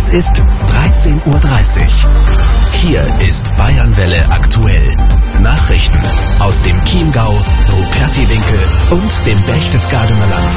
Es ist 13:30 Uhr. Hier ist Bayernwelle aktuell. Nachrichten aus dem Chiemgau, Rupertiwinkel und dem Berchtesgadener Land.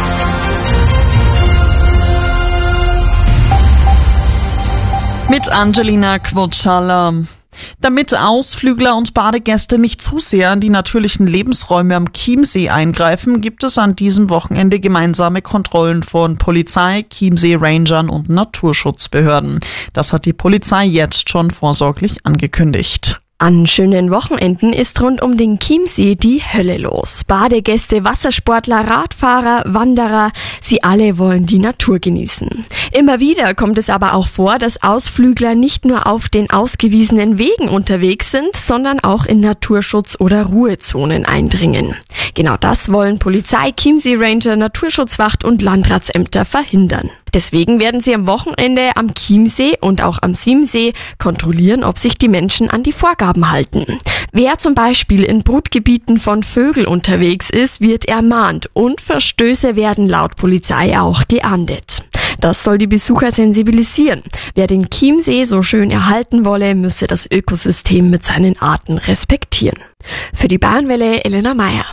Mit Angelina Quotschala. Damit Ausflügler und Badegäste nicht zu sehr in die natürlichen Lebensräume am Chiemsee eingreifen, gibt es an diesem Wochenende gemeinsame Kontrollen von Polizei, Chiemsee-Rangern und Naturschutzbehörden. Das hat die Polizei jetzt schon vorsorglich angekündigt. An schönen Wochenenden ist rund um den Chiemsee die Hölle los. Badegäste, Wassersportler, Radfahrer, Wanderer, sie alle wollen die Natur genießen. Immer wieder kommt es aber auch vor, dass Ausflügler nicht nur auf den ausgewiesenen Wegen unterwegs sind, sondern auch in Naturschutz- oder Ruhezonen eindringen. Genau das wollen Polizei, Chiemsee-Ranger, Naturschutzwacht und Landratsämter verhindern. Deswegen werden sie am Wochenende am Chiemsee und auch am Siemsee kontrollieren, ob sich die Menschen an die Vorgaben halten. Wer zum Beispiel in Brutgebieten von Vögeln unterwegs ist, wird ermahnt und Verstöße werden laut Polizei auch geahndet. Das soll die Besucher sensibilisieren. Wer den Chiemsee so schön erhalten wolle, müsse das Ökosystem mit seinen Arten respektieren. Für die Bayernwelle Elena Meyer.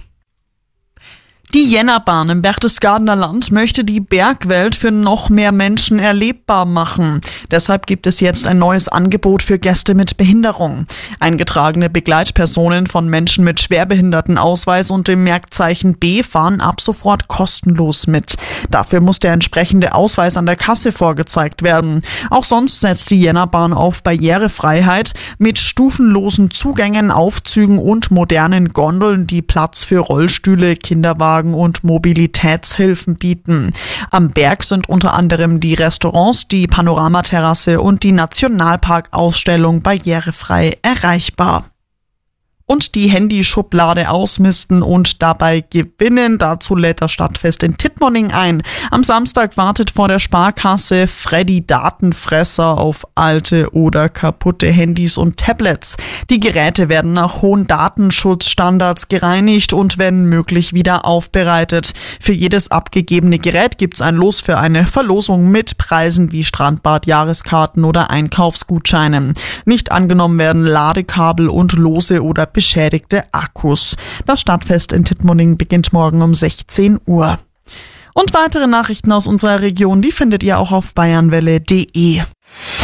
Die Jännerbahn im Berchtesgadener Land möchte die Bergwelt für noch mehr Menschen erlebbar machen. Deshalb gibt es jetzt ein neues Angebot für Gäste mit Behinderung. Eingetragene Begleitpersonen von Menschen mit Schwerbehindertenausweis und dem Merkzeichen B fahren ab sofort kostenlos mit. Dafür muss der entsprechende Ausweis an der Kasse vorgezeigt werden. Auch sonst setzt die Jännerbahn auf Barrierefreiheit mit stufenlosen Zugängen, Aufzügen und modernen Gondeln, die Platz für Rollstühle, Kinderwagen und Mobilitätshilfen bieten. Am Berg sind unter anderem die Restaurants, die Panoramaterrasse und die Nationalparkausstellung barrierefrei erreichbar. Und die Handyschublade ausmisten und dabei gewinnen. Dazu lädt das Stadtfest in Tittmoning ein. Am Samstag wartet vor der Sparkasse Freddy Datenfresser auf alte oder kaputte Handys und Tablets. Die Geräte werden nach hohen Datenschutzstandards gereinigt und wenn möglich wieder aufbereitet. Für jedes abgegebene Gerät gibt's ein Los für eine Verlosung mit Preisen wie Strandbad, Jahreskarten oder Einkaufsgutscheinen. Nicht angenommen werden Ladekabel und lose oder beschädigte Akkus. Das Stadtfest in Tittmoning beginnt morgen um 16 Uhr. Und weitere Nachrichten aus unserer Region, die findet ihr auch auf bayernwelle.de.